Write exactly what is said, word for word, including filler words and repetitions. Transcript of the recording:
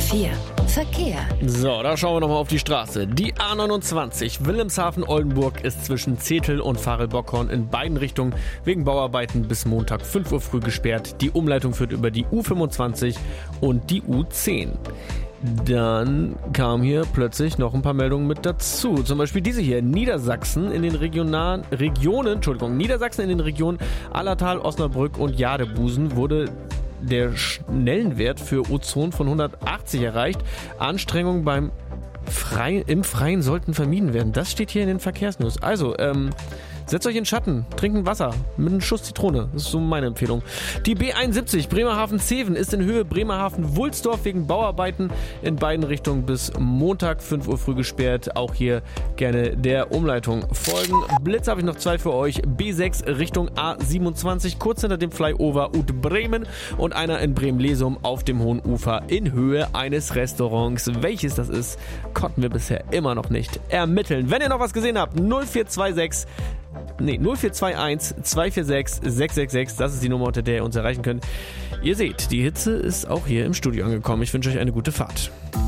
vier. Verkehr. So, da schauen wir nochmal auf die Straße. Die A neunundzwanzig Wilhelmshaven-Oldenburg ist zwischen Zetel und Varel-Bockhorn in beiden Richtungen wegen Bauarbeiten bis Montag fünf Uhr früh gesperrt. Die Umleitung führt über die U fünfundzwanzig und die U zehn. Dann kamen hier plötzlich noch ein paar Meldungen mit dazu. Zum Beispiel diese hier. Niedersachsen in den regionalen Regionen, Entschuldigung, Niedersachsen in den Regionen Allertal, Osnabrück und Jadebusen wurde der Schnellenwert für Ozon von hundertachtzig erreicht. Anstrengungen beim Frei, im Freien sollten vermieden werden. Das steht hier in den Verkehrsnews. Also, ähm, setzt euch in Schatten, trinkt ein Wasser mit einem Schuss Zitrone. Das ist so meine Empfehlung. Die B einundsiebzig Bremerhaven-Zeven ist in Höhe Bremerhaven-Wulsdorf wegen Bauarbeiten in beiden Richtungen bis Montag fünf Uhr früh gesperrt. Auch hier gerne der Umleitung folgen. Blitz habe ich noch zwei für euch. B sechs Richtung A siebenundzwanzig, kurz hinter dem Flyover Ut Bremen und einer in Bremen-Lesum auf dem Hohen Ufer in Höhe eines Restaurants. Welches das ist, konnten wir bisher immer noch nicht ermitteln. Wenn ihr noch was gesehen habt, null vier zwei sechs Nee, null vier zwei eins zwei vier sechs sechs sechs sechs, das ist die Nummer, unter der ihr uns erreichen könnt. Ihr seht, die Hitze ist auch hier im Studio angekommen. Ich wünsche euch eine gute Fahrt.